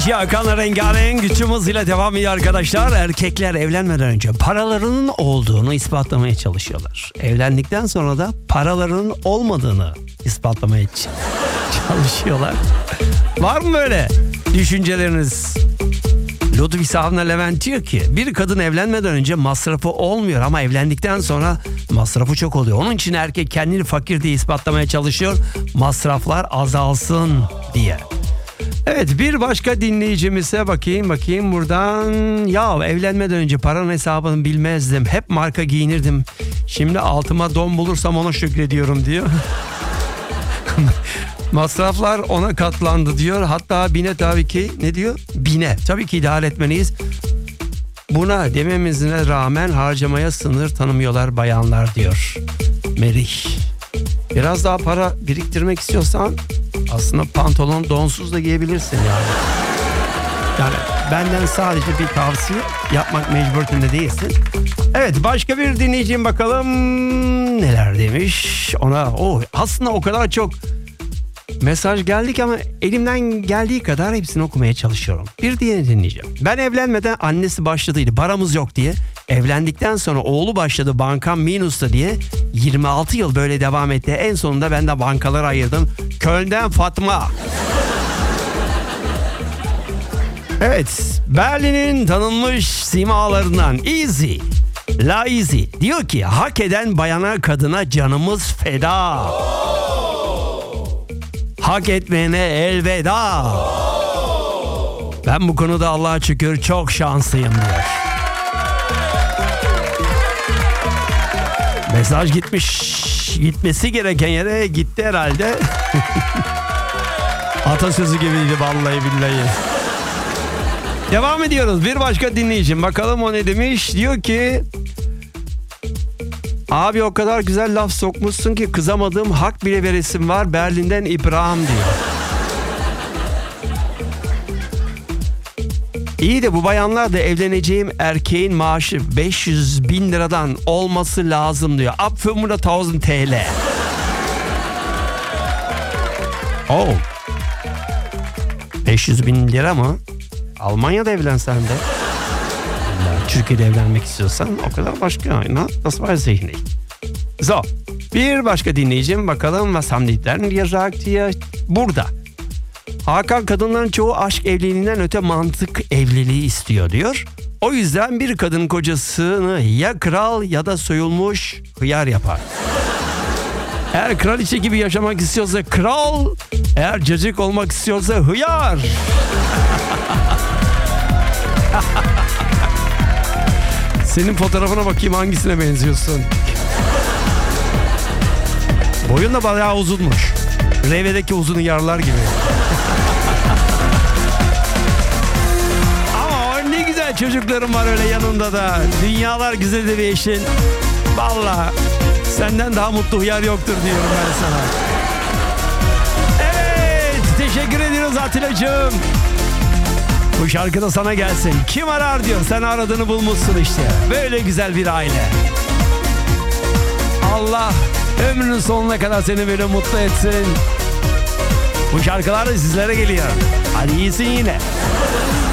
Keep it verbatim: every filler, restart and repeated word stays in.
Sabancı Akan'la rengarenk güçlü hızıyla devam ediyor arkadaşlar. Erkekler evlenmeden önce paralarının olduğunu ispatlamaya çalışıyorlar. Evlendikten sonra da paralarının olmadığını ispatlamaya çalışıyorlar. Var mı böyle düşünceleriniz? Ludwigshafen Levent diyor ki bir kadın evlenmeden önce masrafı olmuyor ama evlendikten sonra masrafı çok oluyor. Onun için erkek kendini fakir diye ispatlamaya çalışıyor. Masraflar azalsın diye. Evet, bir başka dinleyicimize bakayım bakayım buradan. Ya evlenmeden önce paranın hesabını bilmezdim. Hep marka giyinirdim. Şimdi altıma don bulursam ona şükrediyorum diyor. Masraflar ona katlandı diyor. Hatta bine tabii ki ne diyor? Bine. Tabii ki idare etmeliyiz. Buna dememizine rağmen harcamaya sınır tanımıyorlar bayanlar diyor Merih. Biraz daha para biriktirmek istiyorsan aslında pantolon donsuz da giyebilirsin yani. Yani benden sadece bir tavsiye, yapmak mecburiyetinde değilsin. Evet, başka bir dinleyicim bakalım neler demiş. Ona o aslında o kadar çok mesaj geldik ama elimden geldiği kadar hepsini okumaya çalışıyorum. Bir diğer dinleyeceğim. Ben evlenmeden annesi başladıydı, paramız yok diye. Evlendikten sonra oğlu başladı, bankam minusta diye. yirmi altı yıl böyle devam etti. En sonunda ben de bankalara ayırdım. Köln'den Fatma. Evet, Berlin'in tanınmış simalarından Easy, La Easy diyor ki hak eden bayana kadına canımız feda. Hak etmeyene elveda. Ben bu konuda Allah'a şükür çok şanslıyım diyor. Mesaj gitmiş. Gitmesi gereken yere gitti herhalde. Atasözü gibiydi vallahi billahi. Devam ediyoruz. Bir başka dinleyicim. Bakalım o ne demiş. Diyor ki abi o kadar güzel laf sokmuşsun ki kızamadığım hak bile veresim var. Berlin'den İbrahim diyor. İyi de bu bayanlar da evleneceğim erkeğin maaşı beş yüz bin liradan olması lazım diyor. Ab fünfhundert T L. Oh. beş yüz bin lira mı? Almanya'da evlensen de. Türkiye'de evlenmek istiyorsan o kadar başka. Das weiß ich nicht. So. Bir başka dinleyicim bakalım was haben die denn gesagt hier? Burada. Hakan kadınların çoğu aşk evliliğinden öte mantık evliliği istiyor diyor. O yüzden bir kadın kocasını ya kral ya da soyulmuş hıyar yapar. Eğer kraliçe gibi yaşamak istiyorsa kral, eğer cacık olmak istiyorsa hıyar. Senin fotoğrafına bakayım hangisine benziyorsun. Boyun da bayağı uzunmuş. Reve'deki uzun hıyarlar gibi. Ama ne güzel çocuklarım var öyle yanında da. Dünyalar güzel de bir eşin. Vallahi senden daha mutlu hıyar yoktur diyorum ben sana. Evet, teşekkür ediyoruz Atilla'cığım. Bu şarkı da sana gelsin. Kim arar diyor. Sen aradığını bulmuşsun işte. Böyle güzel bir aile. Allah ömrünün sonuna kadar seni böyle mutlu etsin. Bu şarkılar da sizlere geliyor. Hadi iyisin yine.